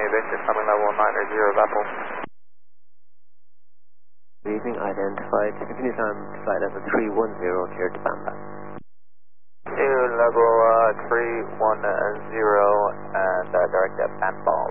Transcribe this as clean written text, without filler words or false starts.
Victor, coming level 90 Apple. Good evening, identified. Continue time flight level 310, cleared to Bamba. To level 310 and direct at Bamball.